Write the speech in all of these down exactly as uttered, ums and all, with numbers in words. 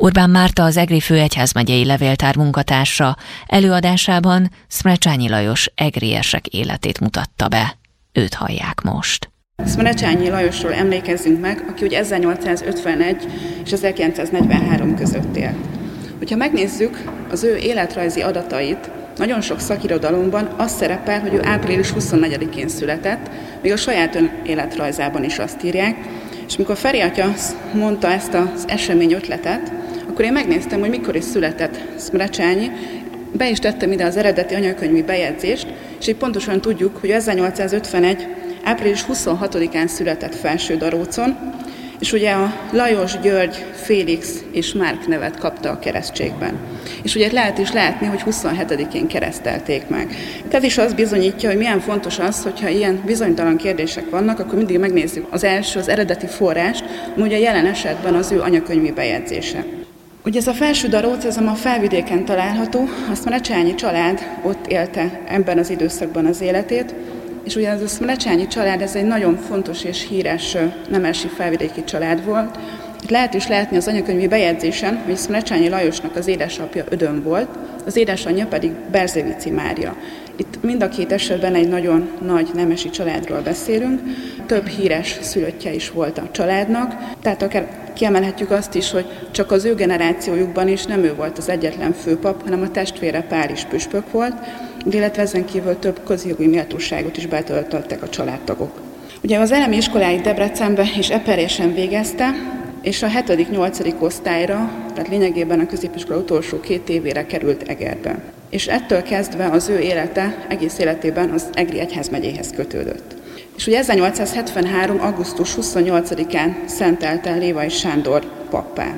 Orbán Márta, az Egri főegyházmegyei levéltár munkatársa, előadásában Szmrecsányi Lajos egriérsek életét mutatta be. Őt hallják most. Szmrecsányi Lajosról emlékezzünk meg, aki ugye ezernyolcszázötvenegy és ezerkilencszáznegyvenhárom között élt. Hogyha megnézzük az ő életrajzi adatait, nagyon sok szakirodalomban az szerepel, hogy ő április huszonnegyedikén született, még a saját ön életrajzában is azt írják, és mikor Feri atya mondta ezt az esemény ötletet, akkor én megnéztem, hogy mikor is született Szmrecsányi, be is tettem ide az eredeti anyakönyvi bejegyzést, és így pontosan tudjuk, hogy ezernyolcszázötvenegy április huszonhatodikán született Felsődarócon, és ugye a Lajos, György, Félix és Márk nevet kapta a keresztségben. És ugye lehet is látni, hogy huszonhetedikén keresztelték meg. Ez is azt bizonyítja, hogy milyen fontos az, hogyha ilyen bizonytalan kérdések vannak, akkor mindig megnézzük az első, az eredeti forrást, ami ugye jelen esetben az ő anyakönyvi bejegyzése. Ugye ez a Felsődaróc, ez a ma Felvidéken található, a Szmrecsányi család ott élte ebben az időszakban az életét, és ugye ez a Szmrecsányi család, ez egy nagyon fontos és híres nemesi felvidéki család volt. Itt lehet is látni az anyakönyvi bejegyzésen, hogy Szmrecsányi Lajosnak az édesapja Ödön volt, az édesanyja pedig Berzevici Mária. Itt mind a két esetben egy nagyon nagy nemesi családról beszélünk, több híres szülöttje is volt a családnak, tehát akár kiemelhetjük azt is, hogy csak az ő generációjukban is nem ő volt az egyetlen főpap, hanem a testvére Pál is püspök volt, illetve ezen kívül több közjogi méltóságot is betöltöttek a családtagok. Ugye az elemi iskoláit Debrecenbe és Eperjesen végezte, és a hetedik-nyolcadik osztályra, tehát lényegében a középiskola utolsó két évére került Egerbe. És ettől kezdve az ő élete egész életében az Egri egyházmegyéhez kötődött. És ugye ezernyolcszázhetvenhárom. augusztus huszonnyolcadikán szentelte Lévai Sándor pappá.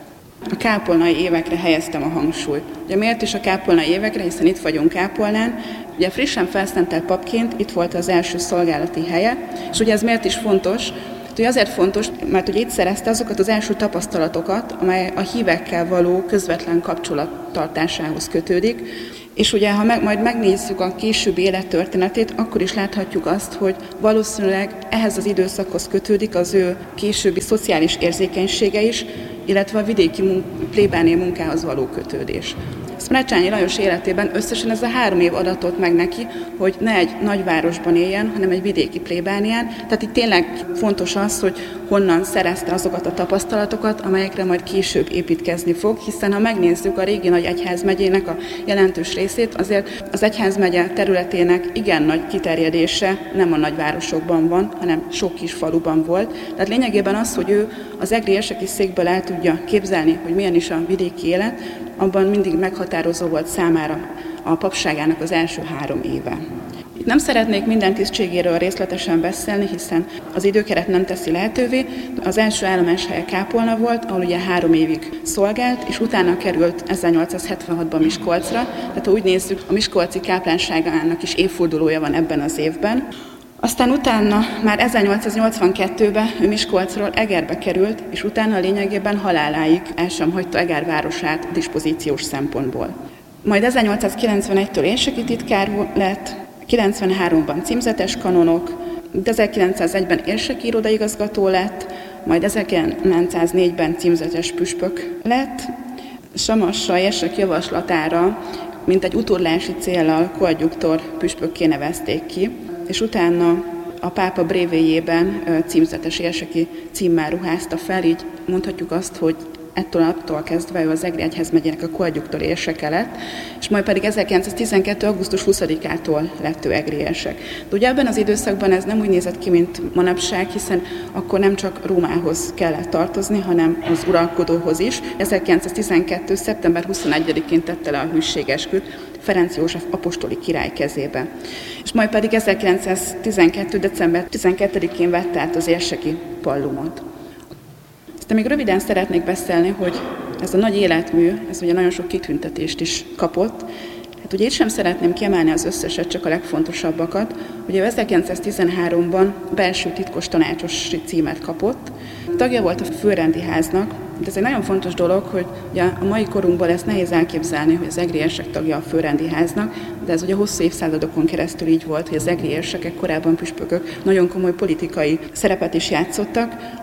A kápolnai évekre helyeztem a hangsúlyt. Ugye miért is a kápolnai évekre, hiszen itt vagyunk Kápolnán, ugye frissen felszentelt papként itt volt az első szolgálati helye, és ugye ez miért is fontos? Ugye azért fontos, mert ugye itt szerezte azokat az első tapasztalatokat, amely a hívekkel való közvetlen kapcsolattartásához kötődik, és ugye, ha meg, majd megnézzük a későbbi élettörténetét, akkor is láthatjuk azt, hogy valószínűleg ehhez az időszakhoz kötődik az ő későbbi szociális érzékenysége is, illetve a vidéki munk- plébániai munkához való kötődés. Szmrecsányi Lajos életében összesen ez a három év adatott meg neki, hogy ne egy nagyvárosban éljen, hanem egy vidéki plébánián. Tehát itt tényleg fontos az, hogy honnan szerezte azokat a tapasztalatokat, amelyekre majd később építkezni fog, hiszen ha megnézzük a régi nagy egyházmegyének a jelentős részét, azért az egyházmegye területének igen nagy kiterjedése nem a nagyvárosokban van, hanem sok kis faluban volt. Tehát lényegében az, hogy ő az egri érseki székből el tudja képzelni, hogy milyen is a vidéki élet, abban mindig meghatározó volt számára a papságának az első három éve. Itt nem szeretnék minden tisztségéről részletesen beszélni, hiszen az időkeret nem teszi lehetővé. Az első állomás helye Kápolna volt, ahol ugye három évig szolgált, és utána került ezernyolcszázhetvenhatban Miskolcra. Tehát ha úgy nézzük, a miskolci káplánságának is évfordulója van ebben az évben. Aztán utána már ezernyolcszáznyolcvankettőben ő Miskolcról Egerbe került, és utána lényegében haláláig el sem hagyta Eger városát diszpozíciós szempontból. Majd ezernyolcszázkilencvenegytől érseki titkár lett, kilencvenháromban címzetes kanonok, ezerkilencszázegyben érseki irodaigazgató lett, majd ezerkilencszáznégyben címzetes püspök lett. Samassa érsek javaslatára, mint egy utódlási céllal koadjuktor püspökké nevezték ki, és utána a pápa brévéjében címzetes érseki címmel ruházta fel, így mondhatjuk azt, hogy ettől attól kezdve ő az Egri egyházmegyének a koadjuktor érseke lett, és majd pedig ezerkilencszáztizenkettő. augusztus huszadikától lett ő egri érsek. De ugye ebben az időszakban ez nem úgy nézett ki, mint manapság, hiszen akkor nem csak Rómához kellett tartozni, hanem az uralkodóhoz is. ezerkilencszáztizenkettő. szeptember huszonegyedikén tette le a hűségesküt Ferenc József apostoli király kezébe. És majd pedig ezerkilencszáztizenkettő. december tizenkettedikén vette át az érseki pallumot. Aztán még röviden szeretnék beszélni, hogy ez a nagy életmű, ez ugye nagyon sok kitüntetést is kapott. Hát ugye itt sem szeretném kiemelni az összeset, csak a legfontosabbakat. Ugye ezerkilencszáztizenháromban belső titkos tanácsosi címet kapott. Tagja volt a főrendi háznak, de ez egy nagyon fontos dolog, hogy ugye a mai korunkban ezt nehéz elképzelni, hogy az egri érsek tagja a főrendi háznak, de ez ugye hosszú évszázadokon keresztül így volt, hogy az egri érsekek, korábban püspökök nagyon komoly politikai szerepet is játszottak.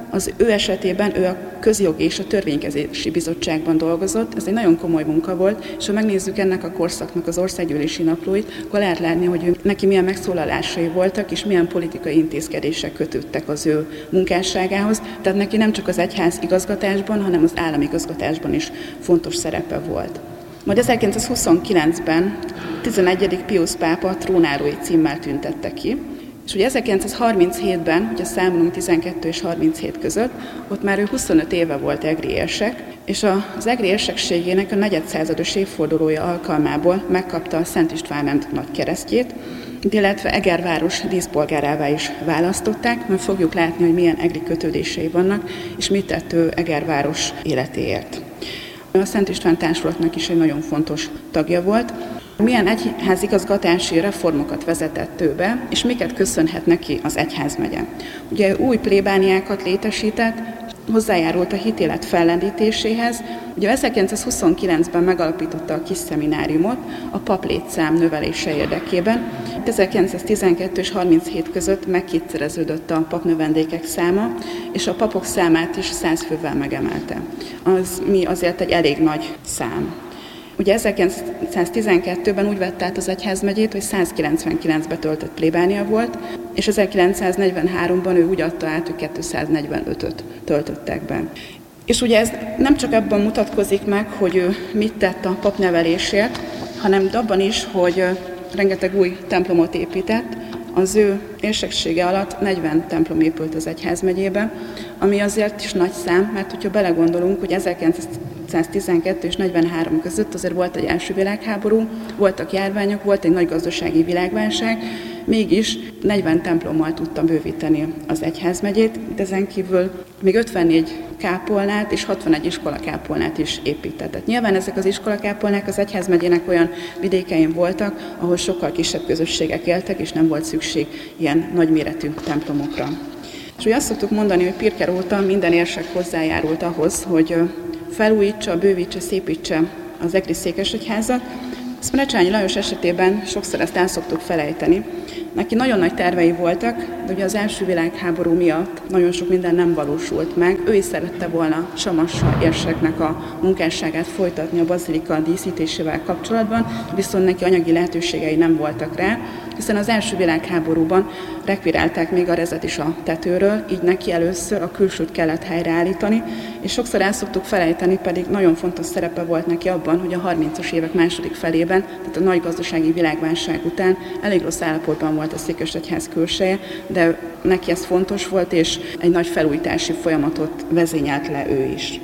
Az ő esetében ő a közjogi és a törvénykezési bizottságban dolgozott, ez egy nagyon komoly munka volt, és ha megnézzük ennek a korszaknak az országgyűlési naplóit, akkor lehet látni, hogy ő, neki milyen megszólalásai voltak, és milyen politikai intézkedések kötődtek az ő munkásságához. Tehát neki nem csak az egyház igazgatásban, hanem az állami igazgatásban is fontos szerepe volt. Majd ezerkilencszázhuszonkilencben tizenegyedik Piusz pápa trónárói címmel tüntette ki, és ugye ezerkilencszázharminchétben, ugye számolunk tizenkettő és harminchét között, ott már ő huszonöt éve volt egri érsek, és az egri érsekségének a negyedszázados évfordulója alkalmából megkapta a Szent István rend nagykeresztjét, illetve Eger város díszpolgárává is választották, mert fogjuk látni, hogy milyen egri kötődései vannak, és mit tett ő Eger város életéért. A Szent István társulatnak is egy nagyon fontos tagja volt. Milyen egyházigazgatási reformokat vezetett ő be, és miket köszönhet neki az egyházmegye. Ugye új plébániákat létesített, hozzájárult a hitélet fellendítéséhez. Ugye ezerkilencszázhuszonkilencben megalapította a kis szemináriumot a paplétszám növelése érdekében. ezerkilencszáztizenkettő és harminchét között megkétszereződött a papnövendékek száma, és a papok számát is száz fővel megemelte. Az mi azért egy elég nagy szám. Ugye ezerkilencszáztizenkettőben úgy vett át az egyházmegyét, hogy százkilencvenkilenc betöltött plébánia volt, és ezerkilencszáznegyvenháromban ő úgy adta át, hogy kétszáznegyvenötöt töltöttek be. És ugye ez nem csak abban mutatkozik meg, hogy ő mit tett a papnevelésért, hanem abban is, hogy rengeteg új templomot épített. Az ő érseksége alatt negyven templom épült az egyházmegyébe, ami azért is nagy szám, mert hogyha belegondolunk, hogy ezerkilencszáztizenkettő és negyvenhárom között azért volt egy első világháború, voltak járványok, volt egy nagy gazdasági világválság, mégis negyven templommal tudta bővíteni az egyházmegyét, de ezen kívül még ötvennégy kápolnát és hatvanegy iskolakápolnát is épített. Nyilván ezek az iskolakápolnák az egyházmegyének olyan vidékein voltak, ahol sokkal kisebb közösségek éltek, és nem volt szükség ilyen nagyméretű templomokra. És ugye azt szoktuk mondani, hogy Pirker óta minden érsek hozzájárult ahhoz, hogy felújítsa, bővítse, szépítse az egri székesegyházat. Szmrecsányi Lajos esetében sokszor ezt el szoktuk felejteni. Neki nagyon nagy tervei voltak, de ugye az első világháború miatt nagyon sok minden nem valósult meg. Ő is szerette volna Samassa érseknek a munkásságát folytatni a bazilika díszítésével kapcsolatban, viszont neki anyagi lehetőségei nem voltak rá, hiszen az első világháborúban rekvirálták még a rezet is a tetőről, így neki először a külsőt kellett helyreállítani, és sokszor el szoktuk felejteni, pedig nagyon fontos szerepe volt neki abban, hogy a harmincas évek második felében, tehát a nagy gazdasági világválság után elég rossz állapotban volt a székesegyház külseje, de neki ez fontos volt, és egy nagy felújítási folyamatot vezényelt le ő is.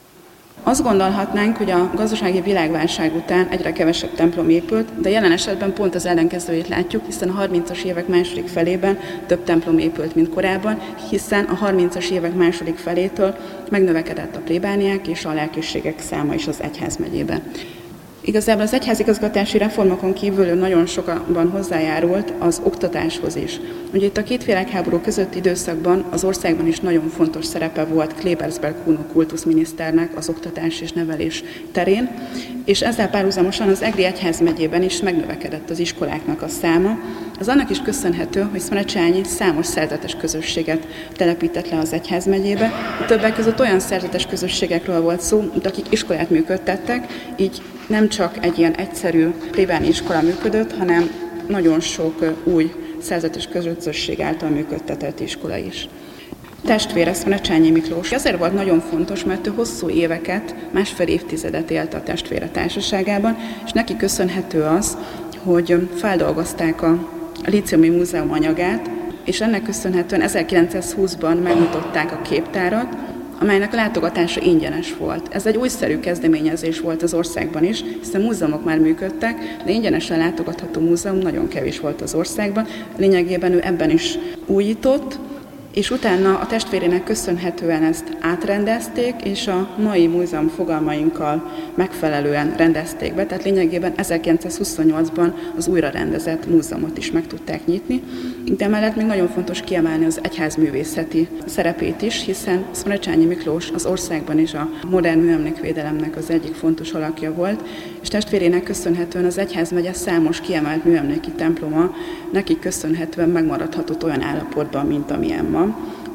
Azt gondolhatnánk, hogy a gazdasági világválság után egyre kevesebb templom épült, de jelen esetben pont az ellenkezőjét látjuk, hiszen a harmincas évek második felében több templom épült, mint korábban, hiszen a harmincas évek második felétől megnövekedett a plébániák és a lelkészségek száma is az egyházmegyébe. Igazából az egyházigazgatási reformokon kívül nagyon sokan hozzájárult az oktatáshoz is. Ugye itt a két világháború közötti időszakban az országban is nagyon fontos szerepe volt Klebersberg Kuno kultuszminiszternek az oktatás és nevelés terén, és ezzel párhuzamosan az egri egyházmegyében is megnövekedett az iskoláknak a száma. Az annak is köszönhető, hogy Szmrecsányi számos szerzetes közösséget telepített le az egyházmegyébe. Többek között olyan szerzetes közösségekről volt szó, akik iskolát működtettek, így nem csak egy ilyen egyszerű plébáni iskola működött, hanem nagyon sok új szerzetes közösség által működtetett iskola is. Testvére Szmrecsányi Miklós azért volt nagyon fontos, mert ő hosszú éveket, másfél évtizedet élt a testvére társaságában, és neki köszönhető az, hogy feldolgozták a Líciumi Múzeum anyagát, és ennek köszönhetően ezerkilencszázhúszban megnyitották a képtárat, amelynek a látogatása ingyenes volt. Ez egy újszerű kezdeményezés volt az országban is, hiszen múzeumok már működtek, de ingyenesen látogatható múzeum nagyon kevés volt az országban. Lényegében ő ebben is újított, és utána a testvérének köszönhetően ezt átrendezték, és a mai múzeum fogalmainkkal megfelelően rendezték be, tehát lényegében ezerkilencszázhuszonnyolcban az újra rendezett múzeumot is meg tudták nyitni, de emellett még nagyon fontos kiemelni az egyházművészeti szerepét is, hiszen Szmrecsányi Miklós az országban is a modern műemlékvédelemnek az egyik fontos alakja volt, és testvérének köszönhetően az egyházmegye számos kiemelt műemléki temploma nekik köszönhetően megmaradhatott olyan állapotban, mint amilyen ma.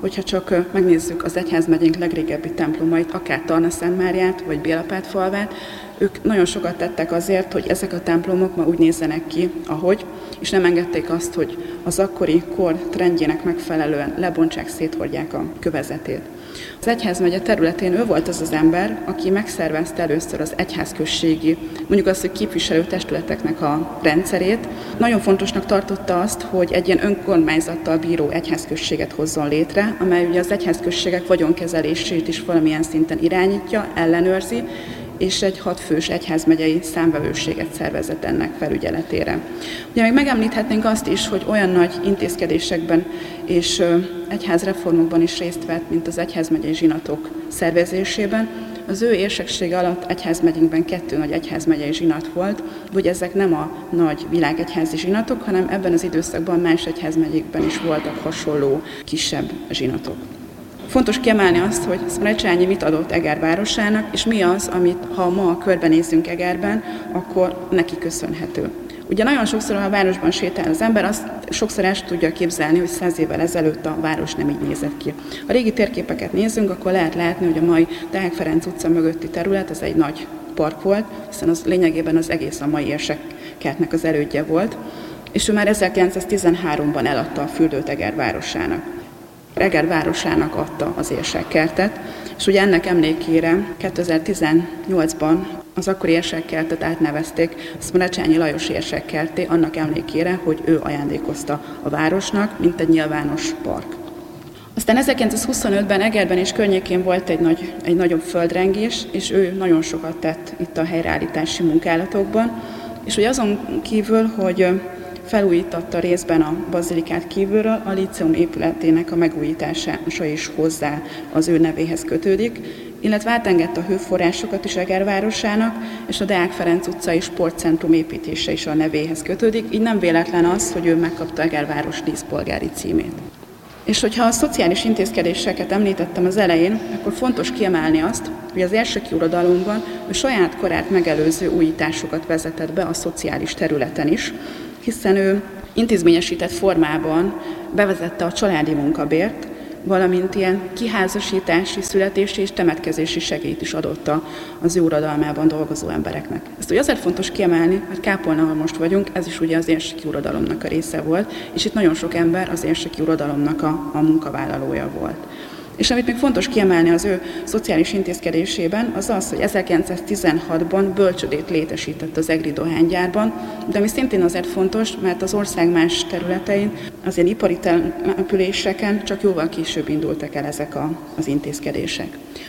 hogyha csak megnézzük az egyházmegyénk legrégebbi templomait, akár Tarna-Szentmáriát vagy Bélapát-falvát, ők nagyon sokat tettek azért, hogy ezek a templomok ma úgy nézzenek ki, ahogy, és nem engedték azt, hogy az akkori kor trendjének megfelelően lebontsák, széthordják a kövezetét. Az egyházmegye területén ő volt az az ember, aki megszervezte először az egyházközségi, mondjuk azt, hogy képviselő testületeknek a rendszerét. Nagyon fontosnak tartotta azt, hogy egy ilyen önkormányzattal bíró egyházközséget hozzon létre, amely ugye az egyházközségek vagyonkezelését is valamilyen szinten irányítja, ellenőrzi, és egy hatfős egyházmegyei számvevőséget szervezett ennek felügyeletére. Ugye még megemlíthetnénk azt is, hogy olyan nagy intézkedésekben és egyházreformokban is részt vett, mint az egyházmegyei zsinatok szervezésében. Az ő érseksége alatt egyházmegyénkben kettő nagy egyházmegyei zsinat volt, hogy ezek nem a nagy világegyházi zsinatok, hanem ebben az időszakban más egyházmegyékben is voltak hasonló kisebb zsinatok. Fontos kiemelni azt, hogy Szmrecsányi mit adott Eger városának, és mi az, amit ha ma körbenézzünk Egerben, akkor neki köszönhető. Ugye nagyon sokszor, ha a városban sétál az ember, azt sokszor el tudja képzelni, hogy száz évvel ezelőtt a város nem így nézett ki. Ha régi térképeket nézzünk, akkor lehet látni, hogy a mai Deák Ferenc utca mögötti terület, ez egy nagy park volt, hiszen az lényegében az egész a mai érsekkertnek az elődje volt, és ő már ezerkilencszáztizenháromban eladta a Fürdőt Eger városának. Eger városának adta az érsekkertet, és ugye ennek emlékére kétezer-tizennyolcban az akkori érsekkertet átnevezték Szmrecsányi Lajos érsekkertté, annak emlékére, hogy ő ajándékozta a városnak, mint egy nyilvános park. Aztán ezerkilencszázhuszonötben Egerben és környékén volt egy, nagy, egy nagyobb földrengés, és ő nagyon sokat tett itt a helyreállítási munkálatokban, és ugye azon kívül, hogy felújította részben a bazilikát kívülről, a líceum épületének a megújítása is hozzá az ő nevéhez kötődik, illetve átengedte a hőforrásokat is Eger városának, és a Deák Ferenc utcai sportcentrum építése is a nevéhez kötődik, így nem véletlen az, hogy ő megkapta Eger város díszpolgári címét. És hogyha a szociális intézkedéseket említettem az elején, akkor fontos kiemelni azt, hogy az érseki uradalomban ő saját korát megelőző újításokat vezetett be a szociális területen is, hiszen ő intézményesített formában bevezette a családi munkabért, valamint ilyen kiházasítási, születési és temetkezési segélyt is adott az ő uradalmában dolgozó embereknek. Ezt ugye azért fontos kiemelni, mert Kápolna, ahol most vagyunk, ez is ugye az érseki uradalomnak a része volt, és itt nagyon sok ember az érseki uradalomnak a, a munkavállalója volt. És amit még fontos kiemelni az ő szociális intézkedésében, az az, hogy ezerkilencszáztizenhatban bölcsödét létesített az egri dohánygyárban, de ami szintén azért fontos, mert az ország más területein, az ilyen ipari településeken csak jóval később indultak el ezek a, az intézkedések.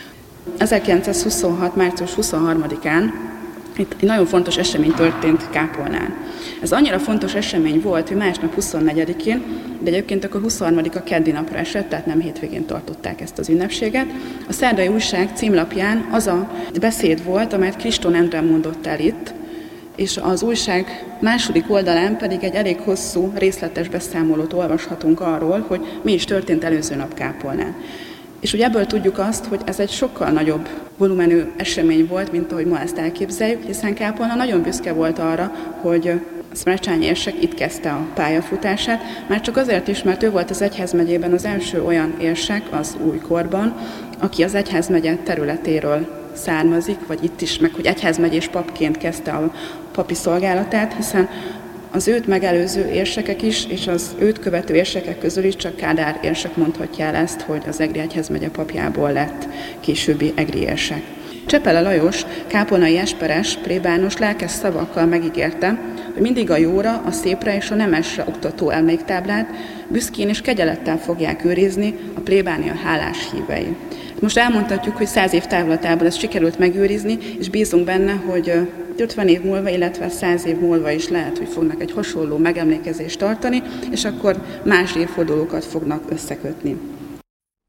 ezerkilencszázhuszonhat. március huszonharmadikán itt egy nagyon fontos esemény történt Kápolnán. Ez annyira fontos esemény volt, hogy másnap huszonnegyedikén, de egyébként akkor huszonharmadika keddi napra esett, tehát nem hétvégén tartották ezt az ünnepséget. A Szerdai Újság címlapján az a beszéd volt, amelyet Kriston Endre mondott el itt, és az újság második oldalán pedig egy elég hosszú, részletes beszámolót olvashatunk arról, hogy mi is történt előző nap Kápolnán. És ugye ebből tudjuk azt, hogy ez egy sokkal nagyobb volumenű esemény volt, mint ahogy ma ezt elképzeljük, hiszen Kápolna nagyon büszke volt arra, hogy Szmrecsányi érsek itt kezdte a pályafutását, már csak azért is, mert ő volt az egyházmegyében az első olyan érsek az újkorban, aki az egyházmegye területéről származik, vagy itt is, meg hogy egyházmegyés papként kezdte a papi szolgálatát, hiszen az őt megelőző érsekek is, és az őt követő érsekek közül is csak Kádár érsek mondhatja el ezt, hogy az Egri egyházmegye papjából lett későbbi egri érsek. Csepele Lajos, kápolnai esperes, plébános lelkes szavakkal megígérte, hogy mindig a jóra, a szépre és a nemesre oktató emléktáblát büszkén és kegyelettel fogják őrizni a plébánia hálás hívei. Most elmondhatjuk, hogy száz év távlatából ezt sikerült megőrizni, és bízunk benne, hogy ötven év múlva, illetve száz év múlva is lehet, hogy fognak egy hasonló megemlékezést tartani, és akkor más évfordulókat fognak összekötni.